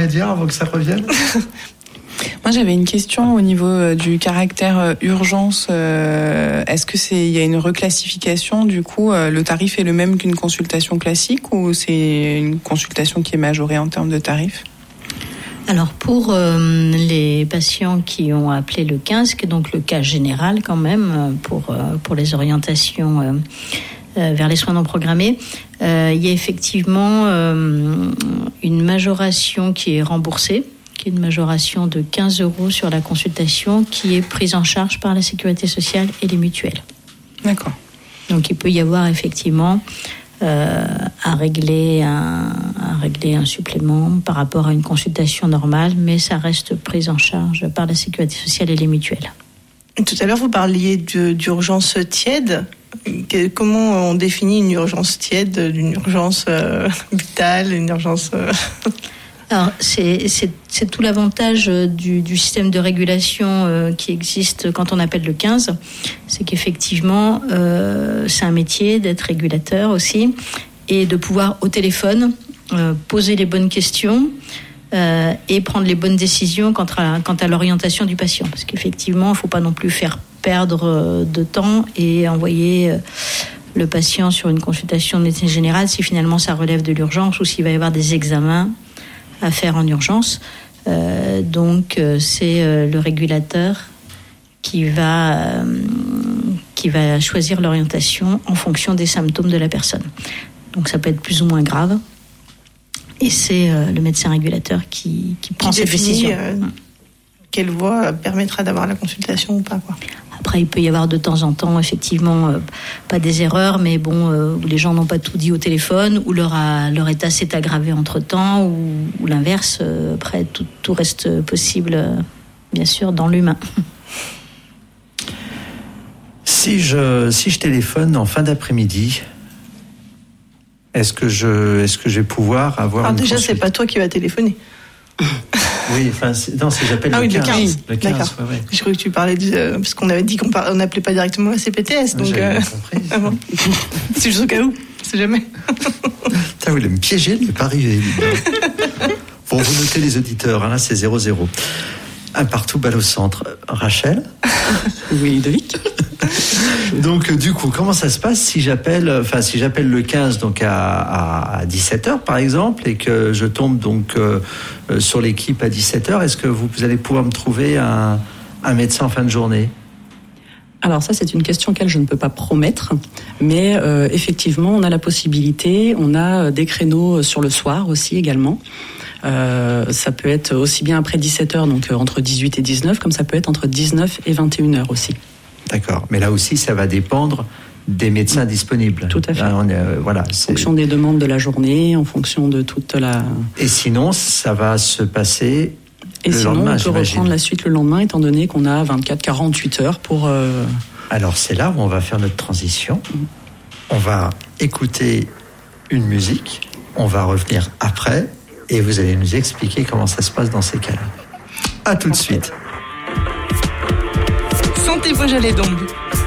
à dire avant que ça revienne? Moi, j'avais une question au niveau du caractère urgence. Est-ce que il y a une reclassification? Du coup, le tarif est le même qu'une consultation classique ou c'est une consultation qui est majorée en termes de tarif? Alors pour les patients qui ont appelé le 15, qui est donc le cas général quand même pour les orientations vers les soins non programmés, il y a effectivement une majoration qui est remboursée, qui est une majoration de 15 € sur la consultation qui est prise en charge par la Sécurité sociale et les mutuelles. D'accord. Donc il peut y avoir effectivement à régler un supplément par rapport à une consultation normale, mais ça reste pris en charge par la Sécurité sociale et les mutuelles. Tout à l'heure, vous parliez d'urgence tiède. Comment on définit une urgence tiède d'une urgence vitale, une urgence... Alors, c'est tout l'avantage du système de régulation qui existe quand on appelle le 15. C'est qu'effectivement, c'est un métier d'être régulateur aussi et de pouvoir au téléphone poser les bonnes questions et prendre les bonnes décisions quant à l'orientation du patient. Parce qu'effectivement, il ne faut pas non plus faire perdre de temps et envoyer le patient sur une consultation de médecine générale si finalement ça relève de l'urgence ou s'il va y avoir des examens à faire en urgence. Donc c'est le régulateur qui va choisir l'orientation en fonction des symptômes de la personne. Donc ça peut être plus ou moins grave. Et c'est le médecin régulateur qui prend cette décision. Quelle voie permettra d'avoir la consultation ou pas, quoi. Après, il peut y avoir de temps en temps, effectivement, pas des erreurs, mais bon, où les gens n'ont pas tout dit au téléphone, où leur état s'est aggravé entre-temps, ou l'inverse. Après, tout reste possible, bien sûr, dans l'humain. Si je téléphone en fin d'après-midi, est-ce que je vais pouvoir avoir... Alors déjà, c'est pas toi qui vas téléphoner. Oui, enfin, non, si j'appelle le 15. Le 15, d'accord. Ouais. Je croyais que tu parlais parce qu'on avait dit qu'on n'appelait pas directement la CPTS. Donc, j'avais compris. Bon. C'est juste au cas où, c'est jamais. Vous voulez me piéger, ne pas arriver. Bon, vous notez les auditeurs, hein, là c'est 0-0. Un partout, balle au centre. Rachel? Oui, Ludovic. Donc, du coup, comment ça se passe si j'appelle le 15 donc à 17h par exemple et que je tombe donc sur l'équipe à 17h, est-ce que vous allez pouvoir me trouver un médecin en fin de journée? Alors ça, c'est une question auquel je ne peux pas promettre, mais effectivement, on a la possibilité, on a des créneaux sur le soir aussi également. Ça peut être aussi bien après 17h, donc entre 18 et 19, comme ça peut être entre 19 et 21h aussi. D'accord, mais là aussi, ça va dépendre des médecins disponibles. Tout à fait. Là, en fonction des demandes de la journée, en fonction de toute la... Et sinon, ça va se passer et le sinon, lendemain, on peut reprendre la suite le lendemain, étant donné qu'on a 24-48 heures pour... Alors, c'est là où on va faire notre transition. On va écouter une musique, on va revenir après, et vous allez nous expliquer comment ça se passe dans ces cas-là. À tout de suite. Sentez vos jalets d'ombre.